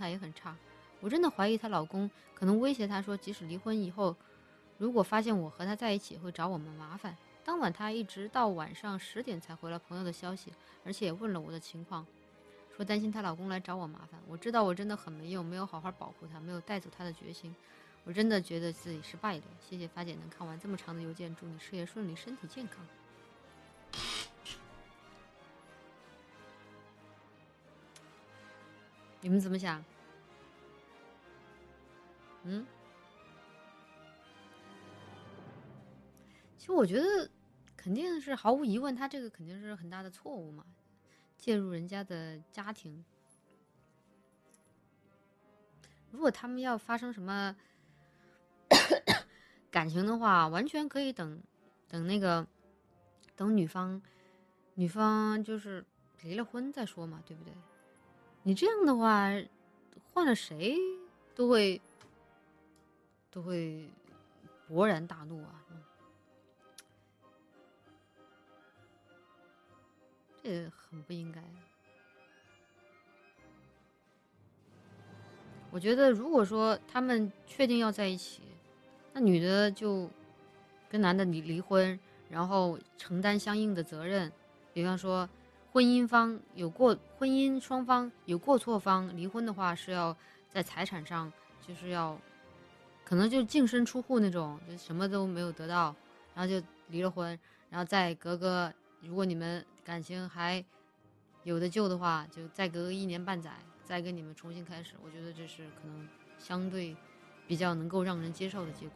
态也很差。我真的怀疑她老公可能威胁她说，即使离婚以后，如果发现我和他在一起，会找我们麻烦。当晚她一直到晚上10点才回了朋友的消息，而且也问了我的情况，说担心她老公来找我麻烦。我知道我真的很没用，没有好好保护她，没有带走她的决心。我真的觉得自己是败类。谢谢发姐能看完这么长的邮件，祝你事业顺利，身体健康。你们怎么想？其实我觉得肯定是毫无疑问，他这个肯定是很大的错误嘛，介入人家的家庭。如果他们要发生什么感情的话，完全可以等女方就是离了婚再说嘛，对不对？你这样的话，换了谁都会勃然大怒啊！这很不应该。我觉得，如果说他们确定要在一起，那女的就跟男的离婚，然后承担相应的责任。比方说，婚姻双方有过错方离婚的话，是要在财产上就是要可能就净身出户那种，就什么都没有得到，然后就离了婚，然后再如果你们感情还有的救的话，就再隔个1年半载，再跟你们重新开始。我觉得这是可能相对比较能够让人接受的结果。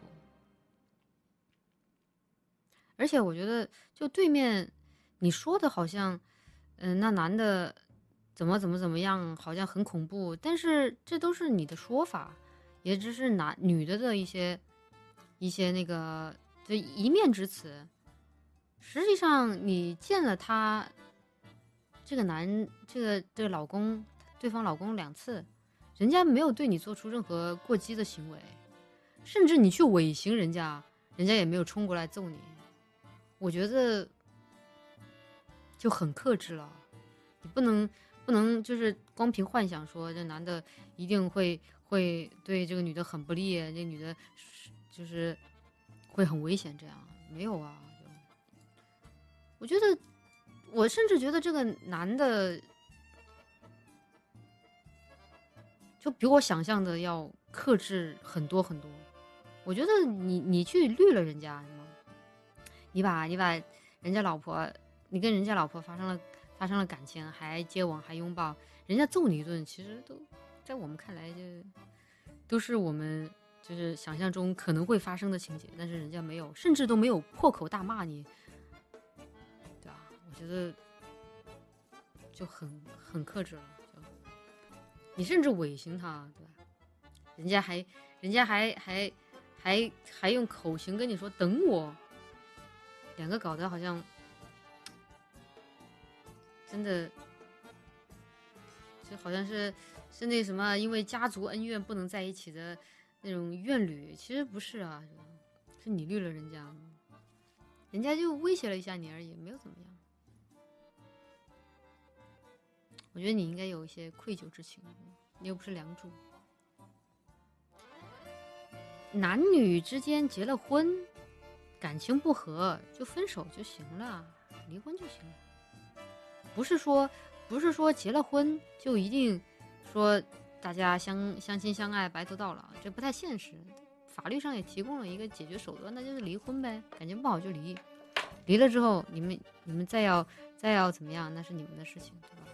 而且我觉得，就对面你说的好像，那男的怎么样，好像很恐怖，但是这都是你的说法，也只是女的一些那个这一面之词。实际上，你见了他这个老公，对方老公2次，人家没有对你做出任何过激的行为，甚至你去尾行人家，人家也没有冲过来揍你。我觉得就很克制了，你不能就是光凭幻想说这男的一定会对这个女的很不利，这女的就是会很危险，这样没有啊？我甚至觉得这个男的就比我想象的要克制很多很多。我觉得你去绿了人家，你把人家老婆，你跟人家老婆发生了感情，还接吻还拥抱，人家揍你一顿，其实都在我们看来都是我们就是想象中可能会发生的情节，但是人家没有，甚至都没有破口大骂你，对吧？我觉得就很克制了，你甚至尾行他，对吧？人家还用口型跟你说等我，两个搞得好像真的就好像是那什么，因为家族恩怨不能在一起的那种怨侣，其实不是啊，是你绿了人家，人家就威胁了一下你而已，没有怎么样。我觉得你应该有一些愧疚之情，你又不是梁祝。男女之间结了婚，感情不和就分手就行了，离婚就行了。不是说结了婚就一定说大家相亲相爱白头到老，这不太现实。法律上也提供了一个解决手段，那就是离婚呗，感情不好就离，离了之后你们再要怎么样，那是你们的事情，对吧？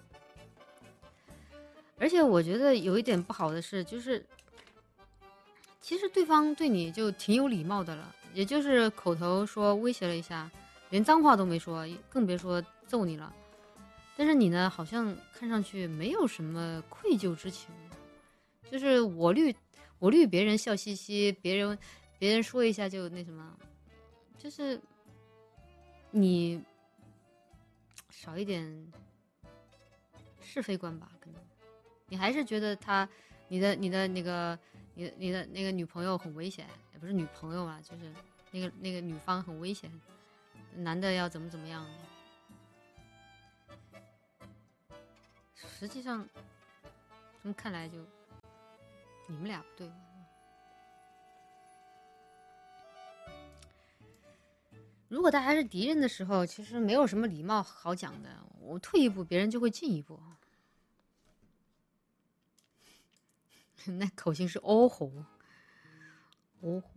而且我觉得有一点不好的是，就是其实对方对你就挺有礼貌的了，也就是口头说威胁了一下，连脏话都没说，更别说揍你了。但是你呢，好像看上去没有什么愧疚之情，就是我绿别人笑嘻嘻，别人说一下就那什么，就是你少一点是非观吧，可能你还是觉得你的那个女朋友很危险，也不是女朋友啊，就是那个女方很危险，男的要怎么样。实际上，这么看来就你们俩不对。如果大家是敌人的时候，其实没有什么礼貌好讲的。我退一步，别人就会进一步。那口型是哦吼，哦吼，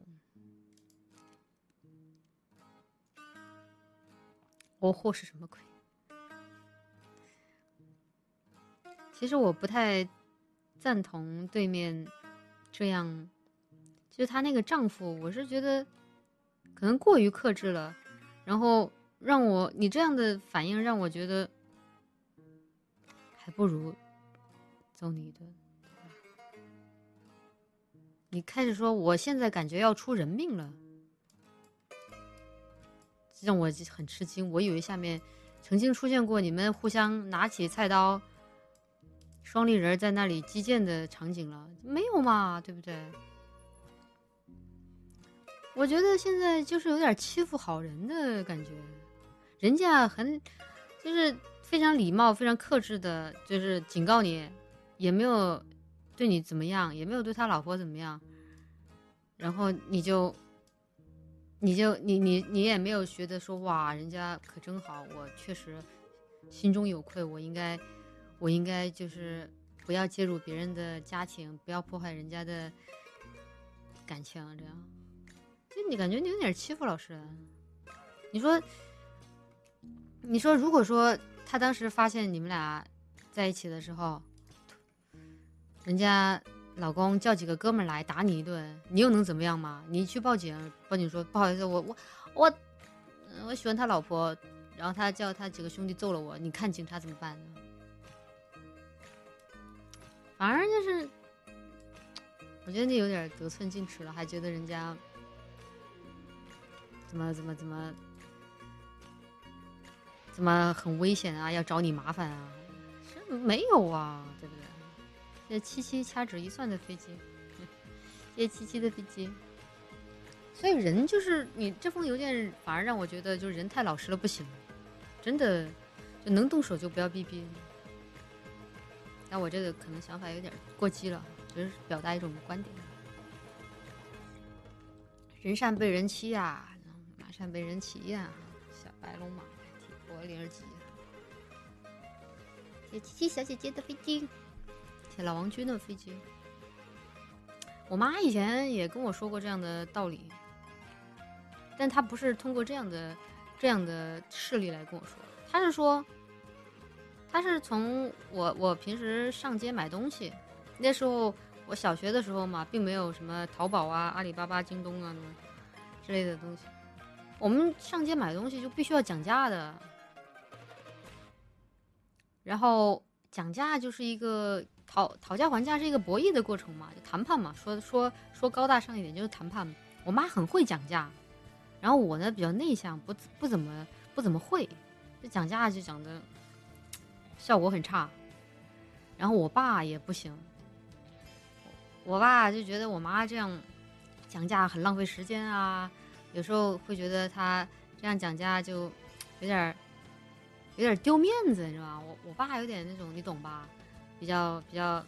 哦吼是什么鬼？其实我不太赞同对面这样，就是她那个丈夫，我是觉得可能过于克制了，然后让你这样的反应让我觉得还不如揍你一顿。你开始说我现在感觉要出人命了，让我很吃惊。我以为下面曾经出现过你们互相拿起菜刀双立人在那里击剑的场景了，没有嘛，对不对？我觉得现在就是有点欺负好人的感觉，人家就是非常礼貌非常克制的，就是警告你，也没有对你怎么样，也没有对他老婆怎么样，然后你也没有觉得说哇人家可真好，我确实心中有愧，我应该就是不要介入别人的家庭，不要破坏人家的感情，这样就你感觉你有点欺负老师。你说如果说他当时发现你们俩在一起的时候，人家老公叫几个哥们来打你一顿，你又能怎么样吗？你去报警说不好意思，我喜欢他老婆，然后他叫他几个兄弟揍了我，你看警察怎么办呢？反而就是我觉得你有点得寸进尺了，还觉得人家怎么很危险啊，要找你麻烦啊？是没有啊，对不对？这七七掐指一算的飞机，这七七的飞机。所以人就是你这封邮件反而让我觉得就是人太老实了不行，真的就能动手就不要逼逼。但我这个可能想法有点过激了，只是表达一种观点。人善被人欺呀，马善被人骑呀，小白龙马体魄灵儿急。这七七小姐姐的飞机，这老王军的飞机。我妈以前也跟我说过这样的道理，但她不是通过这样的事例来跟我说，她是从我平时上街买东西，那时候我小学的时候嘛，并没有什么淘宝啊、阿里巴巴、京东啊之类的东西，我们上街买东西就必须要讲价的，然后讲价就是一个讨价还价是一个博弈的过程嘛，就谈判嘛，说高大上一点就是谈判。我妈很会讲价，然后我呢比较内向，不怎么会，就讲价就讲的效果很差。然后我爸也不行，我爸就觉得我妈这样讲价很浪费时间啊，有时候会觉得她这样讲价就有点丢面子，你知道吧？我爸有点那种，你懂吧？比较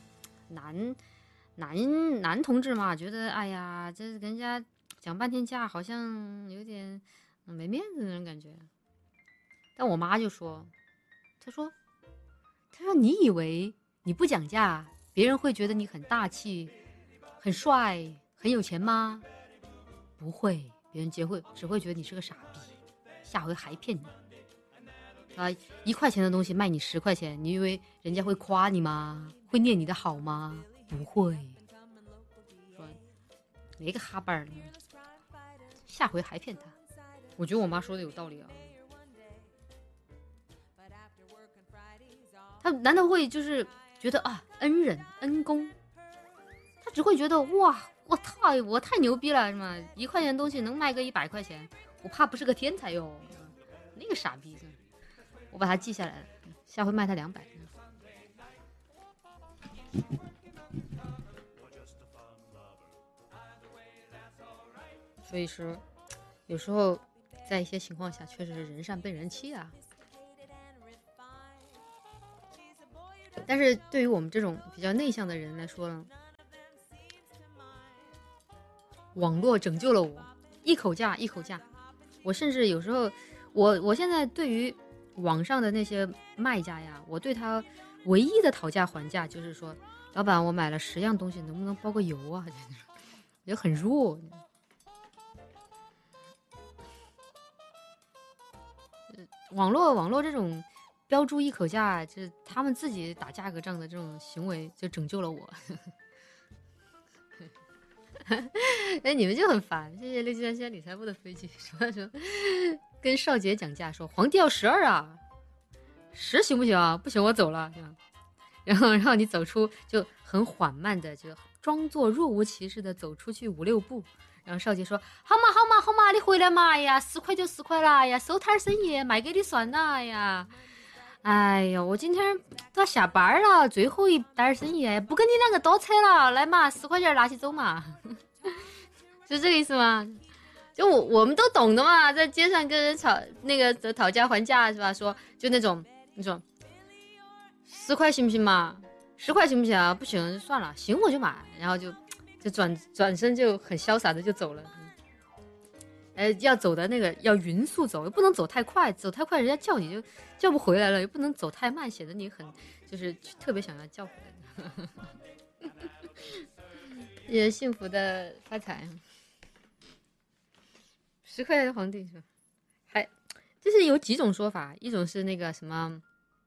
男同志嘛，觉得哎呀，这人家讲半天价，好像有点没面子那种感觉。但我妈就说，她说你以为你不讲价，别人会觉得你很大气、很帅、很有钱吗？不会，别人只会觉得你是个傻逼，下回还骗你。1块钱的东西卖你10块钱，你以为人家会夸你吗？会念你的好吗？不会。说没个哈巴儿，下回还骗他。我觉得我妈说的有道理啊。他难道会就是觉得啊恩人恩公？他只会觉得哇，我太牛逼了，是吗？1块钱的东西能卖个100块钱，我怕不是个天才哟。那个傻逼，我把它记下来了，下回卖他200。所以说，有时候在一些情况下，确实是人善被人欺啊。但是对于我们这种比较内向的人来说呢， 网络拯救了我，一口价一口价。我甚至有时候，我现在对于网上的那些卖家呀，我对他唯一的讨价还价就是说，老板，我买了10样东西，能不能包个邮啊？也很弱。网络这种标注一口价，就是他们自己打价格战的这种行为，就拯救了我。哎，你们就很烦。谢谢6737理财部的飞机说跟少杰讲价，说皇帝要12啊，10行不行啊？不行我走了。然后让你走出，就很缓慢的，就装作若无其事的走出去5、6步。然后少杰说：“好嘛，你回来嘛！哎呀，10块就10块啦！哎呀，收摊生意卖给你算了！哎呀，哎呀，我今天都要下班了，最后一单生意，不跟你两个多扯了，来嘛，10块钱拿起走嘛。”是这个意思吗？就我们都懂的嘛，在街上跟人讨价还价是吧？说就那种你说10块行不行嘛？10块行不行啊？不行就算了，行我就买，然后就转身就很潇洒的就走了。要走的那个要匀速走，又不能走太快，走太快人家叫你就叫不回来了，又不能走太慢，显得你很就是特别想要叫回来。也幸福的发财。10块的皇帝是吧？还就是有几种说法，一种是那个什么，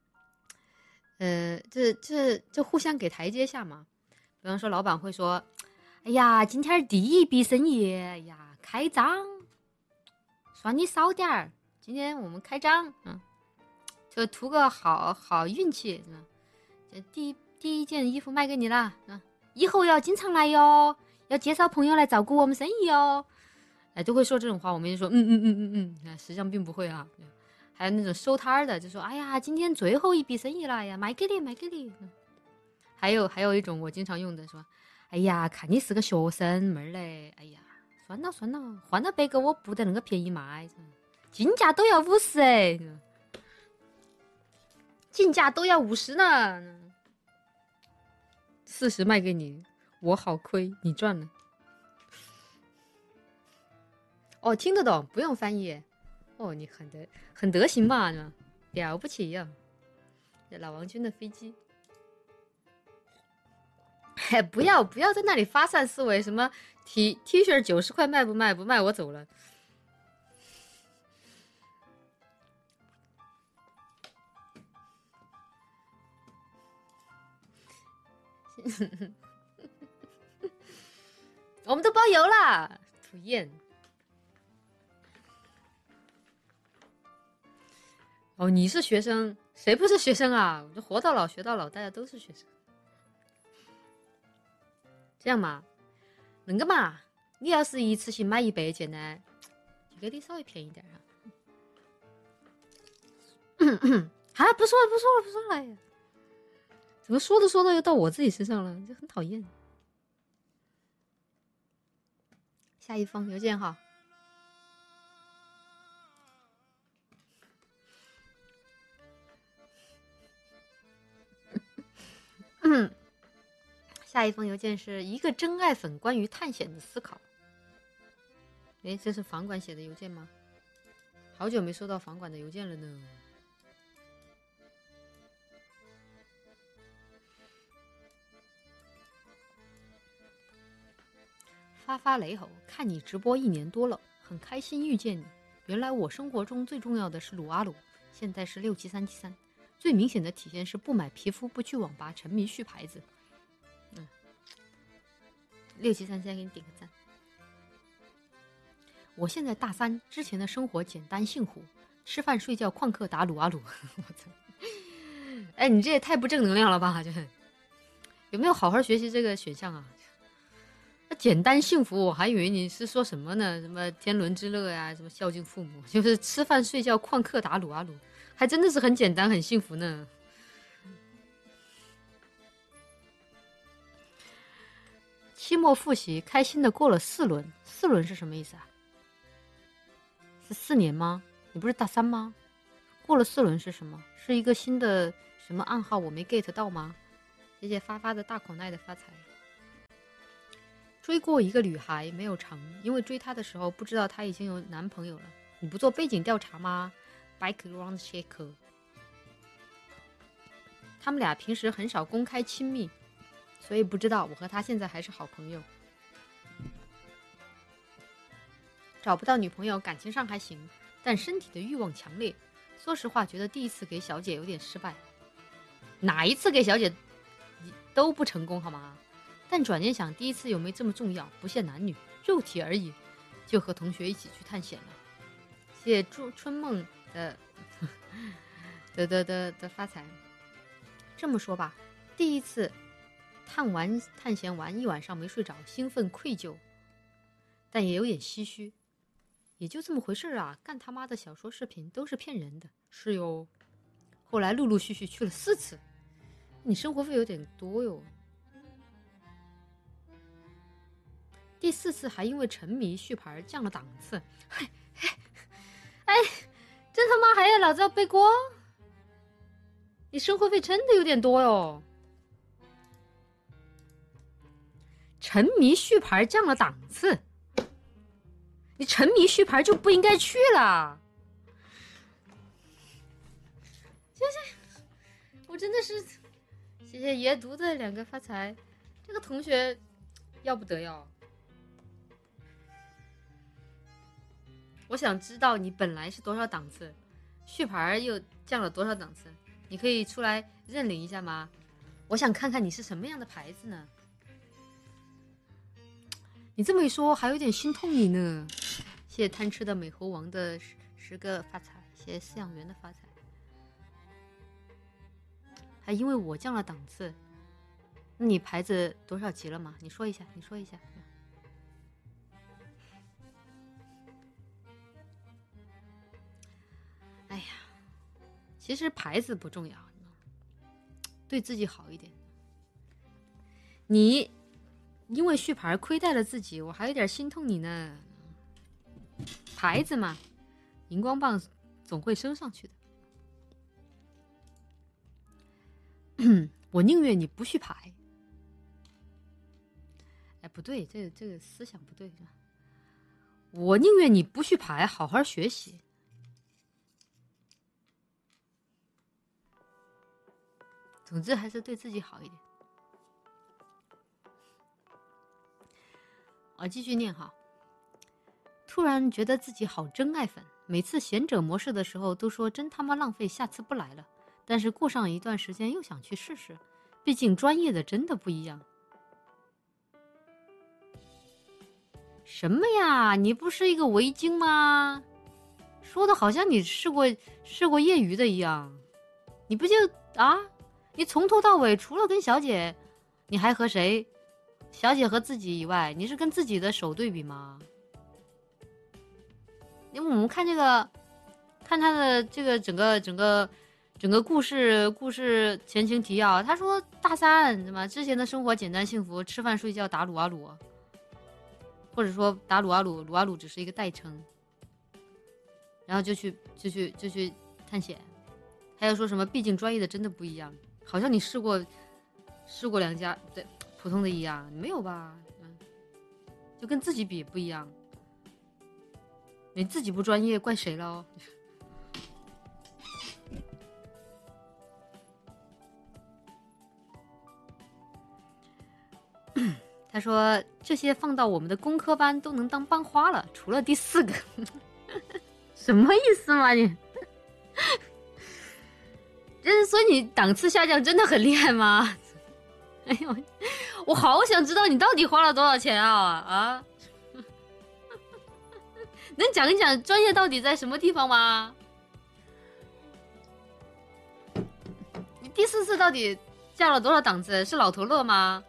这互相给台阶下嘛。比方说老板会说，哎呀，今天第一笔生意，哎呀，开张，算你少点儿，今天我们开张，就图个好运气，第一件衣服卖给你了，以后要经常来哟，要介绍朋友来照顾我们生意哟。都会说这种话，我们就说实际上并不会啊。还有那种收摊的，就说哎呀，今天最后一笔生意了呀，卖给你。还有一种我经常用的说，哎呀，看你是个学生妹儿嘞，哎呀，算了，换了别个我不得那个便宜卖，进价都要50哎，进价都要50呢，40卖给你，我好亏，你赚了。哦，听得懂，不用翻译。哦，你很得行嘛，了不起呀！这老王军的飞机，不要在那里发散思维，什么 T 恤90块卖不卖？不卖我走了。我们都包邮啦，讨厌。哦，你是学生，谁不是学生啊？我就活到老学到老，大家都是学生。这样嘛，那个嘛，你要是一次性买100件呢，就给你稍微便宜点啊。啊，不说了，哎呀，怎么说着又到我自己身上了，就很讨厌。下一封邮件哈。下一封邮件是一个真爱粉关于探险的思考。这是房管写的邮件吗？好久没收到房管的邮件了呢。发雷吼，看你直播1年多了，很开心遇见你。原来我生活中最重要的是撸啊撸，现在是67373。最明显的体现是不买皮肤，不去网吧，沉迷续牌子。6733给你点个赞。我现在大3，之前的生活简单幸福，吃饭睡觉旷课打撸啊撸。我操！哎，你这也太不正能量了吧？就是有没有好好学习这个选项啊？简单幸福，我还以为你是说什么呢？什么天伦之乐呀，什么孝敬父母，就是吃饭睡觉旷课打撸啊撸，还真的是很简单很幸福呢。期末复习开心的过了4轮，4轮是什么意思啊？是4年吗？你不是大3吗？过了4轮是什么？是一个新的什么暗号我没 get 到吗？谢谢发的大口奈的发财。 追过一个女孩没有成，因为追她的时候不知道她已经有男朋友了。你不做背景调查吗？ Background check。 他们俩平时很少公开亲密，所以不知道我和他现在还是好朋友。找不到女朋友，感情上还行，但身体的欲望强烈。说实话，觉得第一次给小姐有点失败，哪一次给小姐都不成功好吗？但转念想，第一次有没这么重要，不限男女，肉体而已，就和同学一起去探险了。谢谢春梦的发财。这么说吧，第一次探险完一晚上没睡着，兴奋愧疚，但也有点唏嘘。也就这么回事啊，干他妈的小说视频都是骗人的。是哟。后来陆陆续续去了4次，你生活费有点多哟。第4次还因为沉迷续牌降了档次。这他妈还要老子要背锅？你生活费真的有点多哟。沉迷续牌降了档次，你沉迷续牌就不应该去了。我真的是谢谢爷读的2个发财，这个同学要不得哟。我想知道你本来是多少档次，续牌又降了多少档次，你可以出来认领一下吗？我想看看你是什么样的牌子呢。你这么一说，还有点心痛你呢。谢谢贪吃的美猴王的10个发财，谢谢饲养员的发财。还因为我降了档次，那你牌子多少级了吗？你说一下，你说一下。哎呀，其实牌子不重要，对自己好一点。你因为续牌亏待了自己，我还有点心痛你呢。牌子嘛，荧光棒总会升上去的。我宁愿你不续牌。哎，不对，这个思想不对是吧？我宁愿你不续牌，好好学习。总之还是对自己好一点。继续念哈。突然觉得自己好真爱粉，每次贤者模式的时候都说真他妈浪费，下次不来了。但是过上一段时间又想去试试，毕竟专业的真的不一样。什么呀？你不是一个围巾吗？说的好像你试过业余的一样。你不就你从头到尾除了跟小姐，你还和谁？小姐和自己以外，你是跟自己的手对比吗？因为我们看这个，看他的这个整个故事前情提要，他说大3什么之前的生活简单幸福，吃饭睡觉打撸啊撸，或者说打撸啊撸只是一个代称，然后就去探险，还有说什么毕竟专业的真的不一样，好像你试过2家对普通的一样，没有吧？就跟自己比不一样，你自己不专业怪谁了？他说这些放到我们的工科班都能当班花了，除了第4个。什么意思嘛你？所以你档次下降真的很厉害吗？哎呦，我好想知道你到底花了多少钱啊！能讲一讲专业到底在什么地方吗？你第4次到底降了多少档次？是老头乐吗？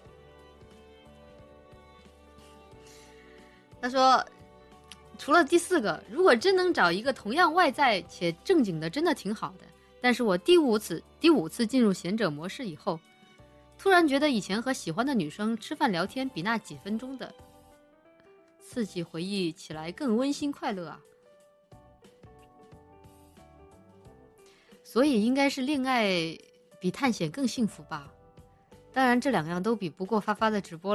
他说除了第4个，如果真能找一个同样外在且正经的，真的挺好的。但是我第5次进入贤者模式以后，突然觉得以前和喜欢的女生吃饭聊天比那几分钟的刺激回忆起来更温馨快乐啊。所以应该是恋爱比探险更幸福吧。当然这2样都比不过发发的直播